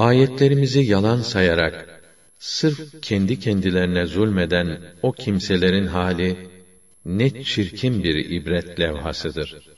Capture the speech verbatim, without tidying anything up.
Ayetlerimizi yalan sayarak, sırf kendi kendilerine zulmeden o kimselerin hali, ne çirkin bir ibret levhasıdır.